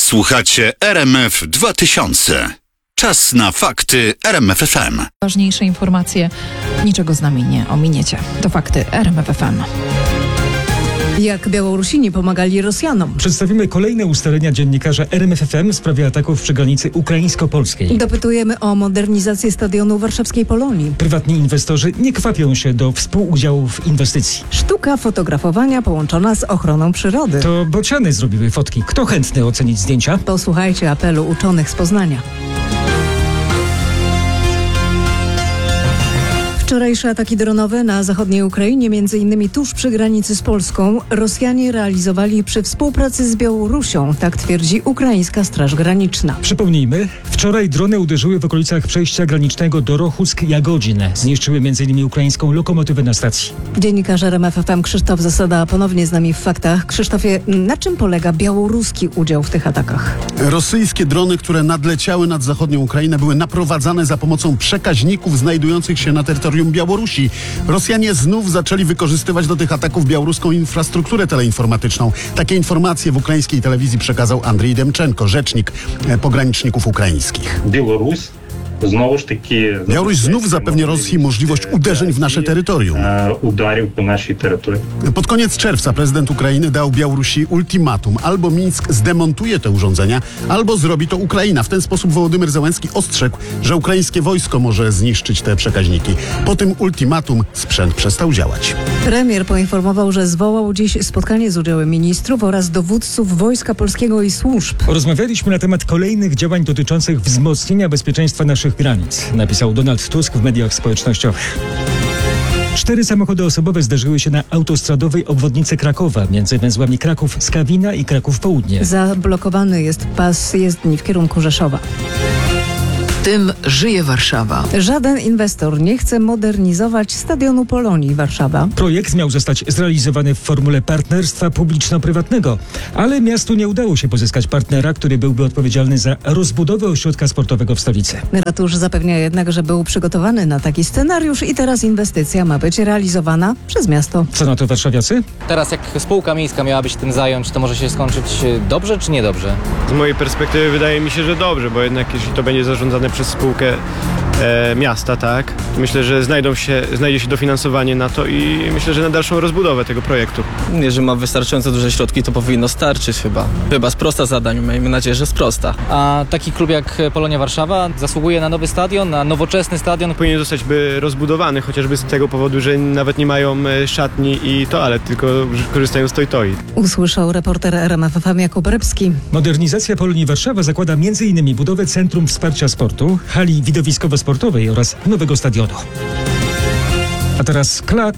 Słuchacie RMF 2000. Czas na fakty RMF FM. Ważniejsze informacje, niczego z nami nie ominiecie. To fakty RMF FM. Jak Białorusini pomagali Rosjanom. Przedstawimy kolejne ustalenia dziennikarza RMFFM w sprawie ataków przy granicy ukraińsko-polskiej. Dopytujemy o modernizację stadionu warszawskiej Polonii. Prywatni inwestorzy nie kwapią się do współudziału w inwestycji. Sztuka fotografowania połączona z ochroną przyrody. To bociany zrobiły fotki. Kto chętny ocenić zdjęcia? Posłuchajcie apelu uczonych z Poznania. Wczorajsze ataki dronowe na zachodniej Ukrainie, m.in. tuż przy granicy z Polską, Rosjanie realizowali przy współpracy z Białorusią, tak twierdzi ukraińska Straż Graniczna. Przypomnijmy, wczoraj drony uderzyły w okolicach przejścia granicznego Dorochusk-Jagodzin. Zniszczyły m.in. ukraińską lokomotywę na stacji. Dziennikarz RMF FM Krzysztof Zasada ponownie z nami w faktach. Krzysztofie, na czym polega białoruski udział w tych atakach? Rosyjskie drony, które nadleciały nad zachodnią Ukrainę, były naprowadzane za pomocą przekaźników znajdujących się na terytorium Białorusi. Rosjanie znów zaczęli wykorzystywać do tych ataków białoruską infrastrukturę teleinformatyczną. Takie informacje w ukraińskiej telewizji przekazał Andrzej Demczenko, rzecznik pograniczników ukraińskich. Białoruś znów zapewnia Rosji możliwość uderzeń w nasze terytorium. Pod koniec czerwca prezydent Ukrainy dał Białorusi ultimatum. Albo Mińsk zdemontuje te urządzenia, albo zrobi to Ukraina. W ten sposób Wołodymyr Zełenski ostrzegł, że ukraińskie wojsko może zniszczyć te przekaźniki. Po tym ultimatum sprzęt przestał działać. Premier poinformował, że zwołał dziś spotkanie z udziałem ministrów oraz dowódców Wojska Polskiego i służb. Rozmawialiśmy na temat kolejnych działań dotyczących wzmocnienia bezpieczeństwa naszych granic, napisał Donald Tusk w mediach społecznościowych. 4 samochody osobowe zdarzyły się na autostradowej obwodnicy Krakowa między węzłami Kraków-Skawina i Kraków-Południe. Zablokowany jest pas jezdni w kierunku Rzeszowa. Tym żyje Warszawa. Żaden inwestor nie chce modernizować stadionu Polonii Warszawa. Projekt miał zostać zrealizowany w formule partnerstwa publiczno-prywatnego, ale miastu nie udało się pozyskać partnera, który byłby odpowiedzialny za rozbudowę ośrodka sportowego w stolicy. Ratusz zapewnia jednak, że był przygotowany na taki scenariusz i teraz inwestycja ma być realizowana przez miasto. Co na to warszawiacy? Teraz jak spółka miejska miałaby się tym zająć, to może się skończyć dobrze czy niedobrze? Z mojej perspektywy wydaje mi się, że dobrze, bo jednak jeśli to będzie zarządzane przez spółkę miasta, tak, myślę, że znajdzie się dofinansowanie na to i myślę, że na dalszą rozbudowę tego projektu. Jeżeli ma wystarczająco duże środki, to powinno starczyć chyba. Chyba sprosta zadań, miejmy nadzieję, że sprosta. A taki klub jak Polonia Warszawa zasługuje na nowy stadion, na nowoczesny stadion? Powinien zostać rozbudowany, chociażby z tego powodu, że nawet nie mają szatni i toalet, tylko korzystają z toj-toi. Usłyszał reporter RMF FM Jakub Rybski. Modernizacja Polonii Warszawa zakłada m.in. budowę Centrum Wsparcia Sportu, hali widowiskowo-sportowej oraz nowego stadionu. A teraz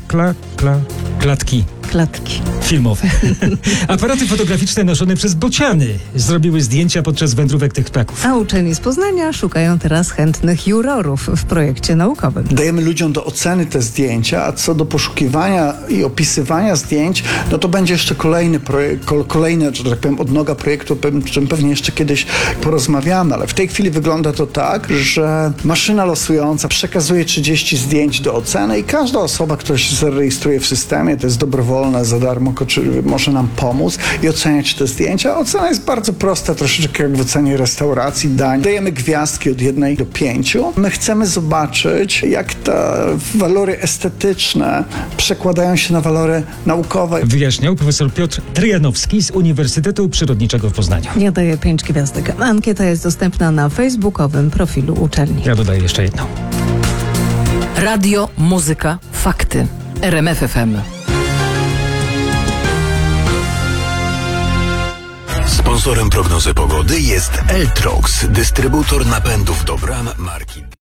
klatki filmowe. Aparaty fotograficzne noszone przez bociany zrobiły zdjęcia podczas wędrówek tych ptaków. A uczeni z Poznania szukają teraz chętnych jurorów w projekcie naukowym. Dajemy ludziom do oceny te zdjęcia, a co do poszukiwania i opisywania zdjęć, no to będzie jeszcze kolejny, że tak powiem, odnoga projektu, o czym pewnie jeszcze kiedyś porozmawiamy, ale w tej chwili wygląda to tak, że maszyna losująca przekazuje 30 zdjęć do oceny i każda osoba, która się zarejestruje w systemie, to jest dobrowolne, za darmo, może nam pomóc i oceniać te zdjęcia. Ocena jest bardzo prosta, troszeczkę jak w ocenie restauracji, dań. Dajemy gwiazdki od 1 do 5. My chcemy zobaczyć, jak te walory estetyczne przekładają się na walory naukowe. Wyjaśniał profesor Piotr Tryjanowski z Uniwersytetu Przyrodniczego w Poznaniu. Ja daję 5 gwiazdek. Ankieta jest dostępna na facebookowym profilu uczelni. Ja dodaję jeszcze jedną. Radio, muzyka, fakty. RMF FM. Sponsorem prognozy pogody jest Eltrox, dystrybutor napędów do bram marki